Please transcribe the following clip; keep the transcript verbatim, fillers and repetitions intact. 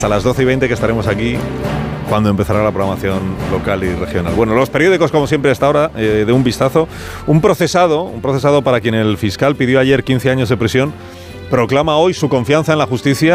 A las doce y veinte que estaremos aquí cuando empezará la programación local y regional. Bueno, los periódicos, como siempre, hasta ahora, eh, de un vistazo. Un procesado, un procesado para quien el fiscal pidió ayer quince años de prisión, proclama hoy su confianza en la justicia.